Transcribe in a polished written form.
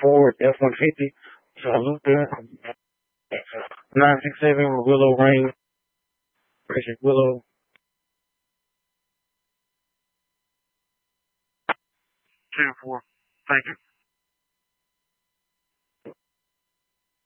Ford F-150. Salute there. 967 Willow Rain. Appreciate Willow. 10-4. Thank you.